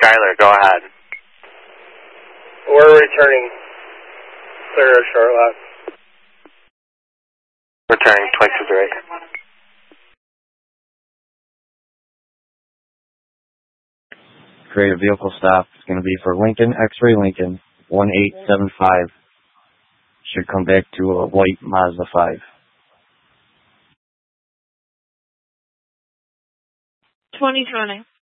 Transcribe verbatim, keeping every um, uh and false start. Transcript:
Skyler, go ahead. We're returning clear of short left. Returning twice to the right. Create a vehicle stop. It's going to be for Lincoln, X-Ray Lincoln, one eight seven five. Should come back to a white Mazda five. twenty twenty.